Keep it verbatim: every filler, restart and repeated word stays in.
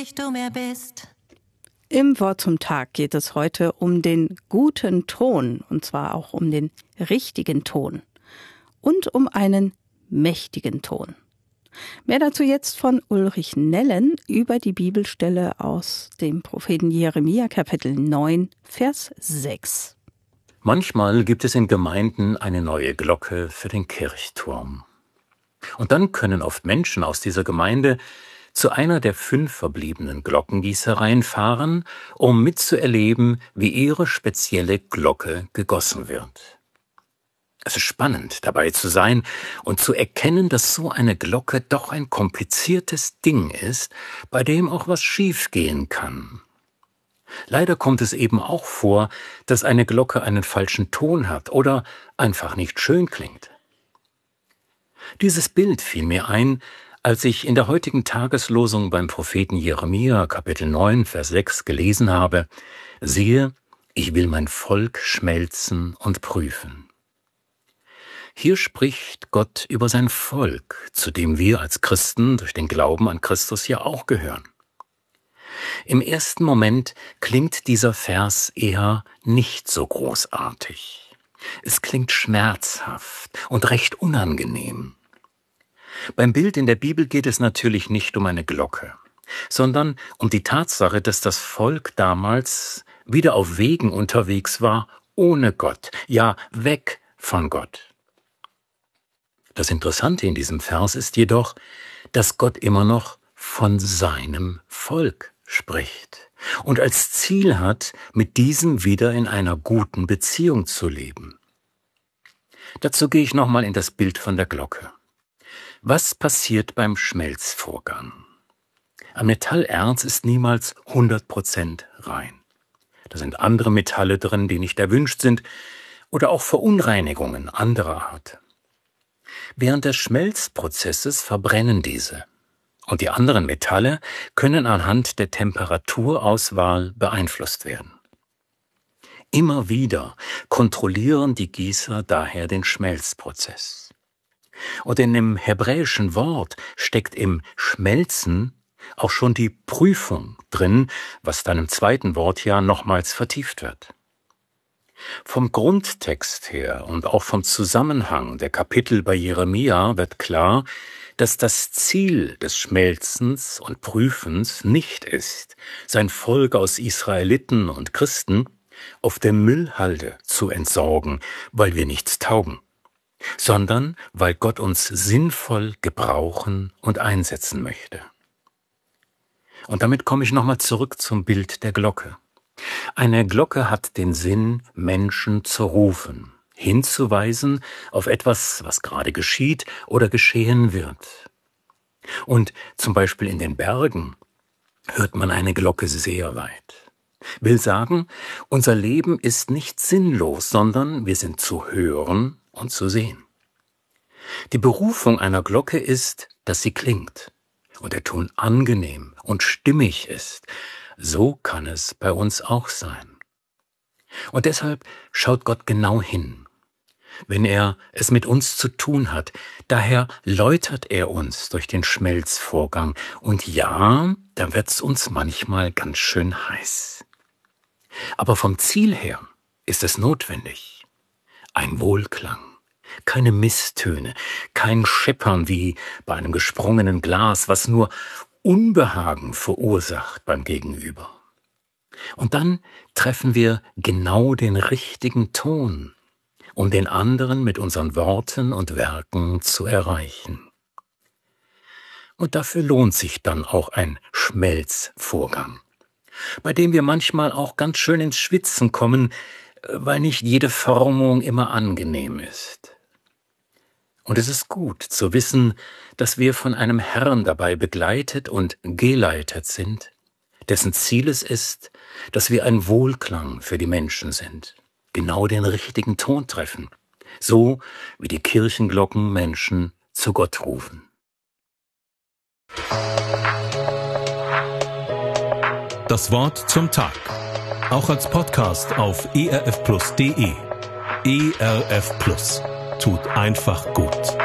glücklich du mehr bist. Im Wort zum Tag geht es heute um den guten Ton, und zwar auch um den richtigen Ton und um einen mächtigen Ton. Mehr dazu jetzt von Ulrich Nellen über die Bibelstelle aus dem Propheten Jeremia, Kapitel neun, Vers sechs. Manchmal gibt es in Gemeinden eine neue Glocke für den Kirchturm. Und dann können oft Menschen aus dieser Gemeinde zu einer der fünf verbliebenen Glockengießereien fahren, um mitzuerleben, wie ihre spezielle Glocke gegossen wird. Es ist spannend, dabei zu sein und zu erkennen, dass so eine Glocke doch ein kompliziertes Ding ist, bei dem auch was schiefgehen kann. Leider kommt es eben auch vor, dass eine Glocke einen falschen Ton hat oder einfach nicht schön klingt. Dieses Bild fiel mir ein, als ich in der heutigen Tageslosung beim Propheten Jeremia, Kapitel neun, Vers sechs gelesen habe: Siehe, ich will mein Volk schmelzen und prüfen. Hier spricht Gott über sein Volk, zu dem wir als Christen durch den Glauben an Christus ja auch gehören. Im ersten Moment klingt dieser Vers eher nicht so großartig. Es klingt schmerzhaft und recht unangenehm. Beim Bild in der Bibel geht es natürlich nicht um eine Glocke, sondern um die Tatsache, dass das Volk damals wieder auf Wegen unterwegs war, ohne Gott, ja weg von Gott. Das Interessante in diesem Vers ist jedoch, dass Gott immer noch von seinem Volk spricht und als Ziel hat, mit diesem wieder in einer guten Beziehung zu leben. Dazu gehe ich nochmal in das Bild von der Glocke. Was passiert beim Schmelzvorgang? Ein Metallerz ist niemals hundert Prozent rein. Da sind andere Metalle drin, die nicht erwünscht sind, oder auch Verunreinigungen anderer Art. Während des Schmelzprozesses verbrennen diese, und die anderen Metalle können anhand der Temperaturauswahl beeinflusst werden. Immer wieder kontrollieren die Gießer daher den Schmelzprozess. Und in dem hebräischen Wort steckt im Schmelzen auch schon die Prüfung drin, was dann im zweiten Wort ja nochmals vertieft wird. Vom Grundtext her und auch vom Zusammenhang der Kapitel bei Jeremia wird klar, dass das Ziel des Schmelzens und Prüfens nicht ist, sein Volk aus Israeliten und Christen auf der Müllhalde zu entsorgen, weil wir nichts taugen, sondern weil Gott uns sinnvoll gebrauchen und einsetzen möchte. Und damit komme ich nochmal zurück zum Bild der Glocke. Eine Glocke hat den Sinn, Menschen zu rufen, hinzuweisen auf etwas, was gerade geschieht oder geschehen wird. Und zum Beispiel in den Bergen hört man eine Glocke sehr weit. Will sagen, unser Leben ist nicht sinnlos, sondern wir sind zu hören und zu sehen. Die Berufung einer Glocke ist, dass sie klingt und der Ton angenehm und stimmig ist. So kann es bei uns auch sein. Und deshalb schaut Gott genau hin, wenn er es mit uns zu tun hat. Daher läutert er uns durch den Schmelzvorgang. Und ja, da wird's uns manchmal ganz schön heiß. Aber vom Ziel her ist es notwendig. Ein Wohlklang, keine Misstöne, kein Scheppern wie bei einem gesprungenen Glas, was nur Unbehagen verursacht beim Gegenüber. Und dann treffen wir genau den richtigen Ton, um den anderen mit unseren Worten und Werken zu erreichen. Und dafür lohnt sich dann auch ein Schmelzvorgang, bei dem wir manchmal auch ganz schön ins Schwitzen kommen, weil nicht jede Formung immer angenehm ist. Und es ist gut zu wissen, dass wir von einem Herrn dabei begleitet und geleitet sind, dessen Ziel es ist, dass wir ein Wohlklang für die Menschen sind, genau den richtigen Ton treffen, so wie die Kirchenglocken Menschen zu Gott rufen. Das Wort zum Tag, auch als Podcast auf e r f plus punkt d e. E R F Plus tut einfach gut.